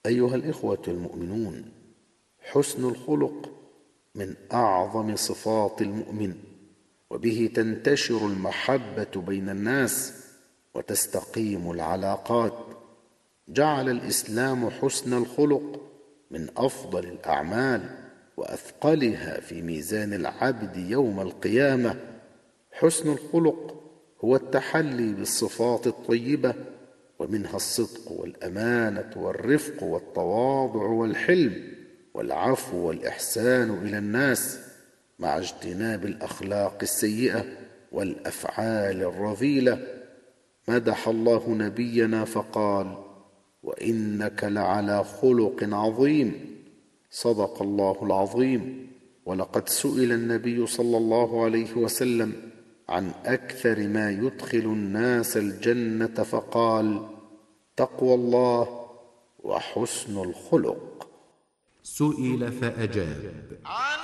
أيها الإخوة المؤمنون، حسن الخلق من أعظم صفات المؤمن، وبه تنتشر المحبة بين الناس وتستقيم العلاقات. جعل الإسلام حسن الخلق من أفضل الأعمال وأثقلها في ميزان العبد يوم القيامة. حسن الخلق هو التحلي بالصفات الطيبة، ومنها الصدق والأمانة والرفق والتواضع والحلم والعفو والإحسان إلى الناس، مع اجتناب الأخلاق السيئة والأفعال الرذيلة. مدح الله نبينا فقال: وإنك لعلى خلق عظيم. صدق الله العظيم. ولقد سئل النبي صلى الله عليه وسلم عن أكثر ما يدخل الناس الجنة فقال: تقوى الله وحسن الخلق. سئل فأجاب: